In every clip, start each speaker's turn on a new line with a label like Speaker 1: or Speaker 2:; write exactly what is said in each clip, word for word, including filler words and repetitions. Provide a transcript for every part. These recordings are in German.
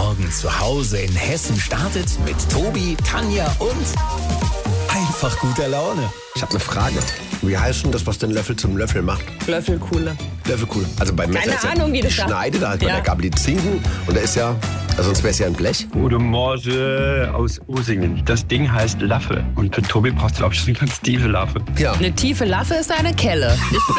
Speaker 1: Morgen zu Hause in Hessen startet mit Tobi, Tanja und einfach guter Laune.
Speaker 2: Ich habe eine Frage. Wie heißt denn das, was den Löffel zum Löffel macht?
Speaker 3: Löffelkuhle.
Speaker 2: Löffelkuhle. Also beim Messer
Speaker 3: Keine
Speaker 2: ist ja
Speaker 3: Ahnung, wie das
Speaker 2: Schneide, da hat man
Speaker 3: Ja.
Speaker 2: der Gabel die Zinken und da ist ja, also sonst wäre es ja ein Blech.
Speaker 4: Gute Morgen aus Usingen. Das Ding heißt Laffe. Und für Tobi brauchst du, glaube ich, so eine ganz tiefe Laffe.
Speaker 2: Ja.
Speaker 3: Eine tiefe Laffe ist eine Kelle.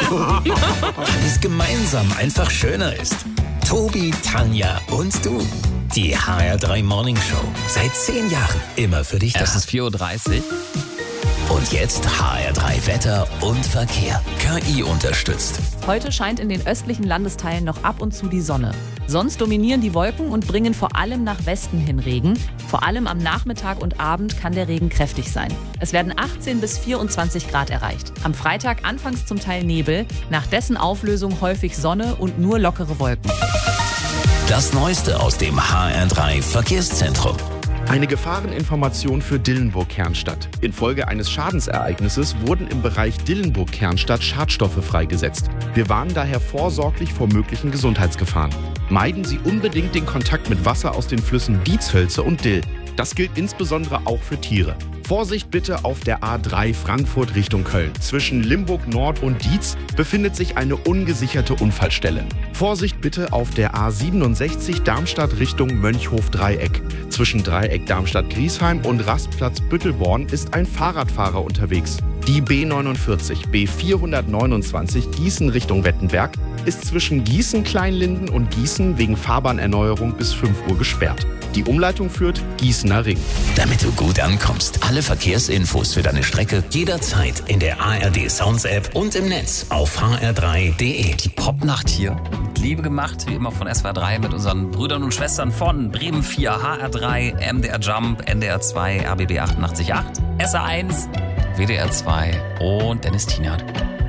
Speaker 1: Weil es gemeinsam einfach schöner ist. Tobi, Tanja und du. Die H R drei Morning Show. Seit zehn Jahren immer für dich da.
Speaker 5: Es ist vier Uhr dreißig.
Speaker 1: Und jetzt H R drei Wetter und Verkehr. K I unterstützt.
Speaker 6: Heute scheint in den östlichen Landesteilen noch ab und zu die Sonne. Sonst dominieren die Wolken und bringen vor allem nach Westen hin Regen. Vor allem am Nachmittag und Abend kann der Regen kräftig sein. Es werden achtzehn bis vierundzwanzig Grad erreicht. Am Freitag anfangs zum Teil Nebel, nach dessen Auflösung häufig Sonne und nur lockere Wolken.
Speaker 1: Das Neueste aus dem H R drei Verkehrszentrum.
Speaker 7: Eine Gefahreninformation für Dillenburg-Kernstadt. Infolge eines Schadensereignisses wurden im Bereich Dillenburg-Kernstadt Schadstoffe freigesetzt. Wir warnen daher vorsorglich vor möglichen Gesundheitsgefahren. Meiden Sie unbedingt den Kontakt mit Wasser aus den Flüssen Dietshölze und Dill. Das gilt insbesondere auch für Tiere. Vorsicht bitte auf der A drei Frankfurt Richtung Köln. Zwischen Limburg Nord und Dietz befindet sich eine ungesicherte Unfallstelle. Vorsicht bitte auf der A siebenundsechzig Darmstadt Richtung Mönchhof-Dreieck. Zwischen Dreieck Darmstadt-Griesheim und Rastplatz Büttelborn ist ein Fahrradfahrer unterwegs. Die B neunundvierzig, B vierhundertneunundzwanzig Gießen Richtung Wettenberg ist zwischen Gießen-Kleinlinden und Gießen wegen Fahrbahnerneuerung bis fünf Uhr gesperrt. Die Umleitung führt Gießener Ring.
Speaker 1: Damit du gut ankommst. Alle Verkehrsinfos für deine Strecke jederzeit in der A R D Sounds App und im Netz auf h r drei punkt d e.
Speaker 5: Die Popnacht hier. Mit Liebe gemacht, wie immer von S W R drei mit unseren Brüdern und Schwestern von Bremen vier, H R drei, M D R Jump, N D R zwei, R B B achtundachtzig Komma acht, S R eins, W D R zwei und Dennis Tienert.